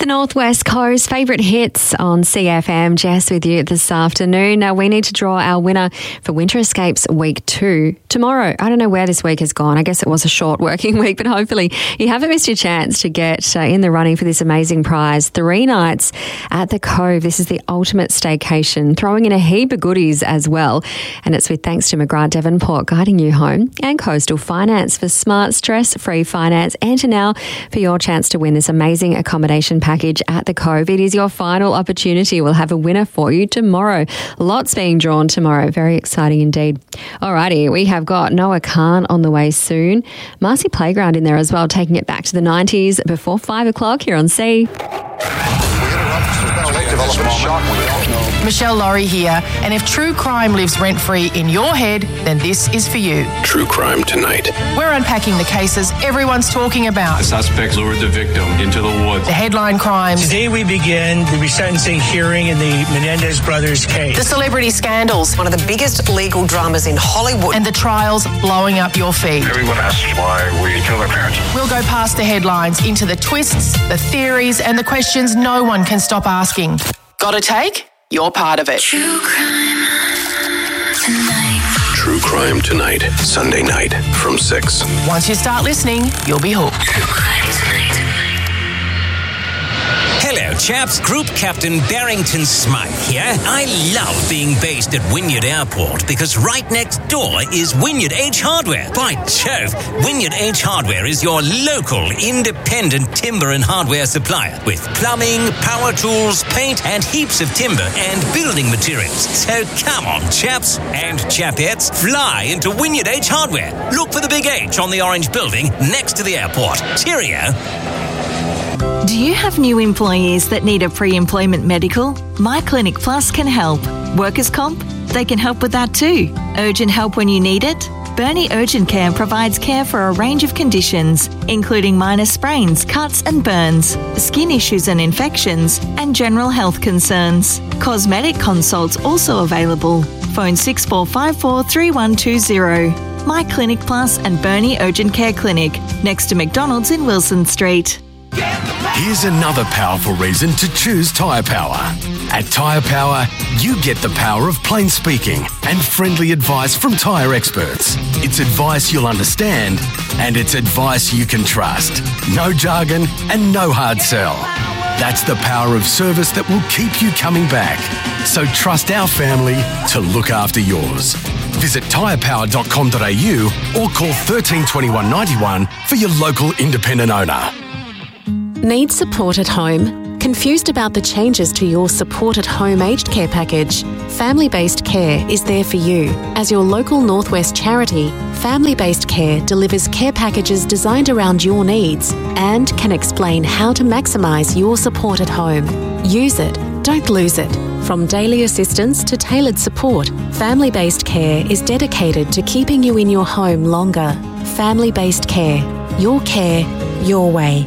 The Northwest Coast favourite hits on CFM. Jess with you this afternoon. Now we need to draw our winner for Winter Escapes Week 2 tomorrow. I don't know where this week has gone. I guess it was a short working week, but hopefully you haven't missed your chance to get in the running for this amazing prize. 3 nights at the Cove. This is the ultimate staycation, throwing in a heap of goodies as well. And it's with thanks to McGrath Devonport guiding you home, and Coastal Finance for smart, stress-free finance, and to now for your chance to win this amazing accommodation package at the Cove. It is your final opportunity. We'll have a winner for you tomorrow. Lots being drawn tomorrow. Very exciting indeed. Alrighty, we have got Noah Khan on the way soon. Marcy Playground in there as well, taking it back to the 90s before 5 o'clock here on C. Michelle Laurie here, and if true crime lives rent-free in your head, then this is for you. True Crime Tonight. We're unpacking the cases everyone's talking about. The suspect lured the victim into the woods. The headline crimes. Today we begin the resentencing hearing in the Menendez brothers case. The celebrity scandals. One of the biggest legal dramas in Hollywood. And the trials blowing up your feed. Everyone asks why we killed our parents. We'll go past the headlines into the twists, the theories, and the questions no one can stop asking. Got a take? You're part of it. True Crime Tonight, Sunday night from 6. Once you start listening, you'll be hooked. True Crime Tonight. Hello, chaps. Group Captain Barrington Smythe here. I love being based at Wynyard Airport because right next door is Wynyard H Hardware. By Jove, Wynyard H Hardware is your local independent timber and hardware supplier with plumbing, power tools, paint, and heaps of timber and building materials. So come on, chaps and chapettes, fly into Wynyard H Hardware. Look for the big H on the orange building next to the airport. Cheerio. Do you have new employees that need a pre-employment medical? My Clinic Plus can help. Workers' comp? They can help with that too. Urgent help when you need it? Burnie Urgent Care provides care for a range of conditions, including minor sprains, cuts and burns, skin issues and infections, and general health concerns. Cosmetic consults also available. Phone 6454 3120. My Clinic Plus and Burnie Urgent Care Clinic, next to McDonald's in Wilson Street. Here's another powerful reason to choose Tyre Power. At Tyre Power, you get the power of plain speaking and friendly advice from tyre experts. It's advice you'll understand, and it's advice you can trust. No jargon and no hard sell. That's the power of service that will keep you coming back. So trust our family to look after yours. Visit tyrepower.com.au or call 13 21 91 for your local independent owner. Need support at home? Confused about the changes to your Support at Home aged care package? Family Based Care is there for you. As your local Northwest charity, Family Based Care delivers care packages designed around your needs and can explain how to maximise your support at home. Use it, don't lose it. From daily assistance to tailored support, Family Based Care is dedicated to keeping you in your home longer. Family Based Care. Your care, your way.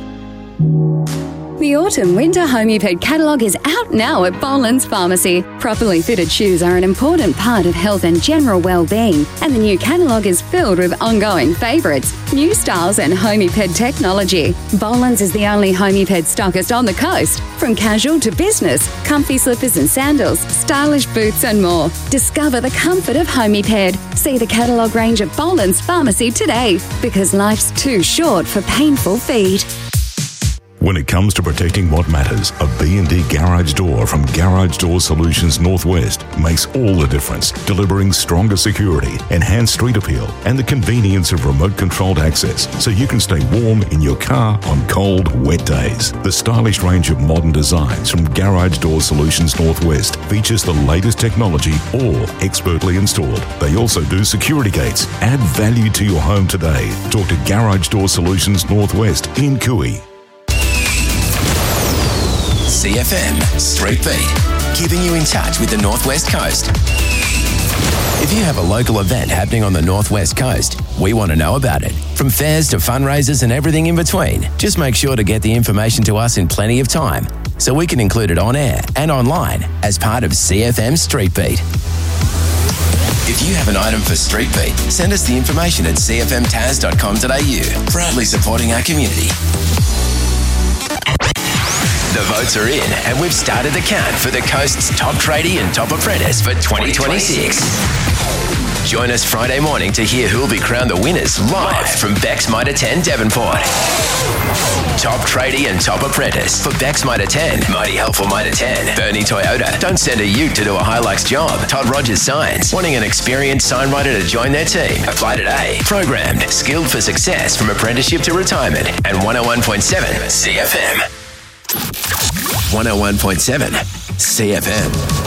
The Autumn-Winter Homeped catalogue is out now at Boland's Pharmacy. Properly fitted shoes are an important part of health and general well-being, and the new catalogue is filled with ongoing favourites, new styles and Homeped technology. Boland's is the only Homeped stockist on the coast. From casual to business, comfy slippers and sandals, stylish boots and more. Discover the comfort of Homeped. See the catalogue range at Boland's Pharmacy today, because life's too short for painful feet. When it comes to protecting what matters, a B&D garage door from Garage Door Solutions Northwest makes all the difference, delivering stronger security, enhanced street appeal, and the convenience of remote-controlled access so you can stay warm in your car on cold, wet days. The stylish range of modern designs from Garage Door Solutions Northwest features the latest technology, all expertly installed. They also do security gates. Add value to your home today. Talk to Garage Door Solutions Northwest in Cooey. CFM Street Beat, keeping you in touch with the Northwest Coast. If you have a local event happening on the Northwest Coast, we want to know about it. From fairs to fundraisers and everything in between, just make sure to get the information to us in plenty of time so we can include it on air and online as part of CFM Street Beat. If you have an item for Street Beat, send us the information at cfmtaz.com.au, proudly supporting our community. The votes are in, and we've started the count for the Coast's top tradie and top apprentice for 2026. Join us Friday morning to hear who'll be crowned the winners live from Beck's Mitre 10 Devonport. Top tradie and top apprentice for Beck's Mitre 10, Mighty Helpful Mitre 10, Bernie Toyota. Don't send a ute to do a Hilux job. Todd Rogers Signs. Wanting an experienced sign writer to join their team? Apply today. Programmed, skilled for success from apprenticeship to retirement. And 101.7 CFM. 101.7 CFM.